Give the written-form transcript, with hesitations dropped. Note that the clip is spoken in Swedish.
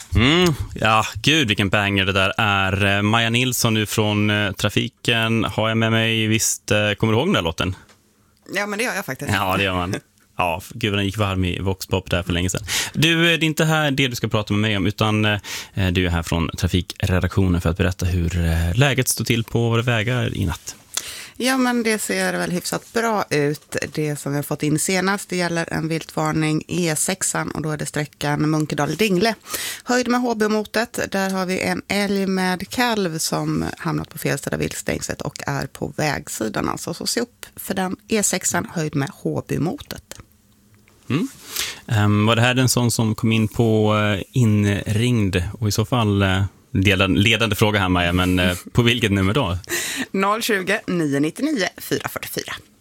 Ja, gud vilken banger det där är. Maja Nilsson nu från Trafiken har jag med mig. Visst, kommer du ihåg den där låten? Ja, men det gör jag faktiskt. Ja, det gör man. Ja, gud den gick varm i Voxpop där för länge sedan. Du, det är inte här det du ska prata med mig om, utan du är här från Trafikredaktionen för att berätta hur läget står till på våra vägar i natt. Ja, men det ser väl hyfsat bra ut. Det som vi har fått in senast, det gäller en viltvarning E6 och då är det sträckan Munkedal-Dingle. Höjd med HB-motet, där har vi en älg med kalv som hamnat på fel sida viltstängslet och är på vägsidan. Alltså så se upp för den E6 höjd med HB-motet. Var det här den sån som kom in på inringd och i så fall ledande fråga här Maja, men på vilket nummer då? 020 999 444.